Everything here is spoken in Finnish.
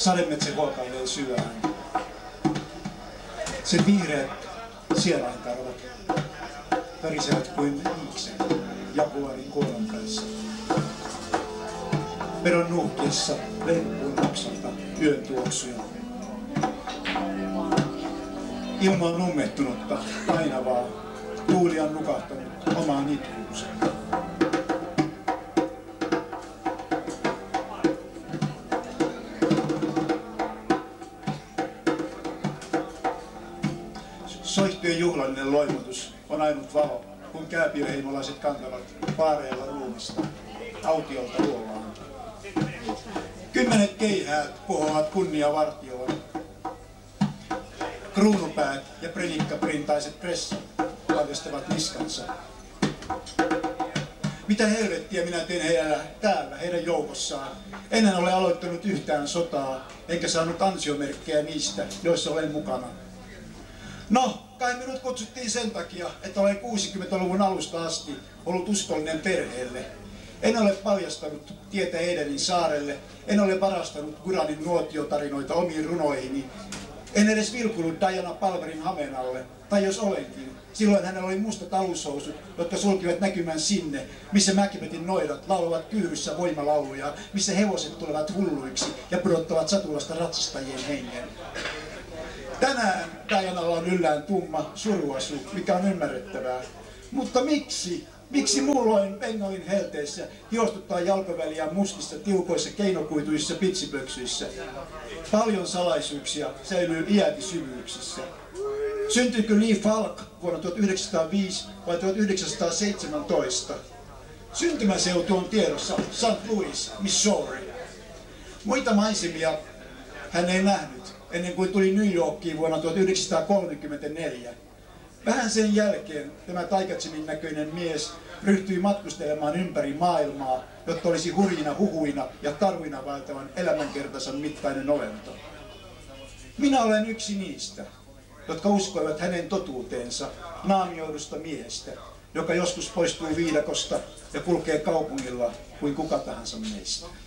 Sademetsä huokailee syvään. Sen vihreät sielainkarvat värisevät kuin iiksen jaguarin kuoron kanssa. Pedon nuhkiessa leippuun noksalta yön tuoksuja. Ilma on ummehtunutta, painavaa. Tuuli on nukahtanut omaan itkuunsa. Soihtujen juhlallinen loimutus on ainut valo, kun kääpiöheimolaiset kantavat paareilla ruumista autiolta luolaan. 10 keihäät kohoavat kunniavartioon. Kruunupäät ja prenikkapirintaiset pressat paljastavat niskansa. Mitä helvettiä minä teen täällä, heidän joukossaan. En ole aloittanut yhtään sotaa, enkä saanut ansiomerkkejä niistä, joissa olen mukana. No, kai minut kutsuttiin sen takia, että olen 60-luvun alusta asti ollut uskollinen perheelle. En ole paljastanut tietä Edenin saarelle, en ole varastanut Guranin nuotiotarinoita omiin runoihini, en edes vilkunut Diana Palmerin hameen alle, tai jos olenkin, silloin hänellä oli mustat alushousut, jotka sulkivat näkymän sinne, missä Macbethin noidat laulavat kyyryssä voimalauluja, missä hevoset tulevat hulluiksi ja pudottavat satulasta ratsastajien hengen. Tänään Dianalla on yllään tumma suruasu, mikä on ymmärrettävää. Mutta miksi? Miksi muulloin Bengalin helteissä hiostuttaa jalkaväliä mustissa, tiukoissa, keinokuituissa pitsipöksyissä? Paljon salaisuuksia säilyy iätisyvyyksissä. Syntyykö Lee Falk vuonna 1905 vai 1917? Syntymäseutu on tiedossa St. Louis, Missouri. Muita maisemia hän ei nähnyt ennen kuin tuli New Yorkiin vuonna 1934. Vähän sen jälkeen tämä Taikatsimin näköinen mies ryhtyi matkustelemaan ympäri maailmaa, jotta olisi hurjina huhuina ja taruina vaeltavan elämänkertansa mittainen olento. Minä olen yksi niistä, jotka uskoivat hänen totuuteensa naamioidusta miehestä, joka joskus poistuu viidakosta ja kulkee kaupungilla kuin kuka tahansa meistä.